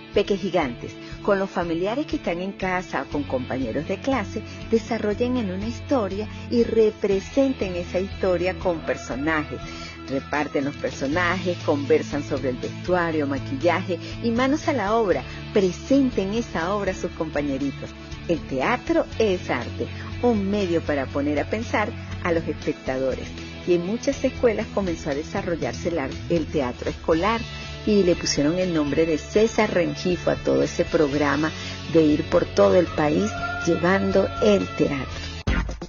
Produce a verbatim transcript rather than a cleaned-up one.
Pequegigantes, con los familiares que están en casa o con compañeros de clase, desarrollen en una historia y representen esa historia con personajes. Reparten los personajes, conversan sobre el vestuario, maquillaje y manos a la obra. Presenten esa obra a sus compañeritos. El teatro es arte, un medio para poner a pensar a los espectadores. Y en muchas escuelas comenzó a desarrollarse el teatro escolar y le pusieron el nombre de César Rengifo a todo ese programa de ir por todo el país llevando el teatro.